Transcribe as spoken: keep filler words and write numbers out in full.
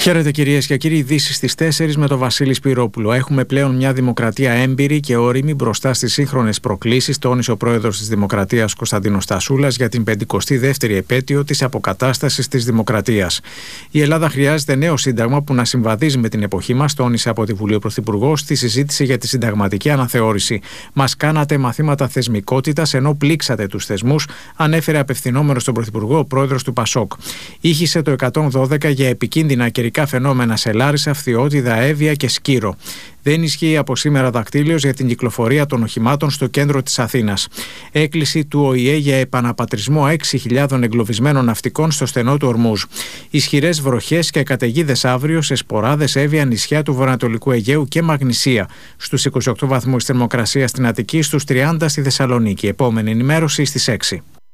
Χαίρετε κυρίες και κύριοι, ειδήσεις στις τέσσερις με τον Βασίλη Σπυρόπουλο. Έχουμε πλέον μια δημοκρατία έμπειρη και όριμη μπροστά στις σύγχρονες προκλήσεις, τόνισε ο πρόεδρος της Δημοκρατίας Κωνσταντίνος Τασούλας για την πενηκοστή δεύτερη επέτειο της αποκατάστασης της δημοκρατίας. Η Ελλάδα χρειάζεται νέο σύνταγμα που να συμβαδίζει με την εποχή μας, τόνισε από τη Βουλή ο Πρωθυπουργός στη συζήτηση για τη συνταγματική αναθεώρηση. Μας κάνατε μαθήματα θεσμικότητας ενώ πλήξατε τους θεσμούς, ανέφερε απευθυνόμενος στον Πρωθυπουργό ο πρόεδρος του Πασόκ. Ήχησε το εκατόν δώδεκα για επικίνδυνα καιρικά φαινόμενα σε Λάρισα, Φθιώτιδα, Εύβοια και Σκύρο. Δεν ισχύει από σήμερα δακτύλιος για την κυκλοφορία των οχημάτων στο κέντρο της Αθήνας. Έκκληση του Ο Η Ε για επαναπατρισμό έξι χιλιάδων εγκλωβισμένων ναυτικών στο στενό του Ορμούζ. Ισχυρές βροχές και καταιγίδες αύριο σε Σποράδες, Εύβοια, νησιά του Βορειοανατολικού Αιγαίου και Μαγνησία. Στους είκοσι οκτώ βαθμούς θερμοκρασία στην Αττική, στους τριάντα στη Θεσσαλονίκη. Επόμενη ενημέρωση στις έξι.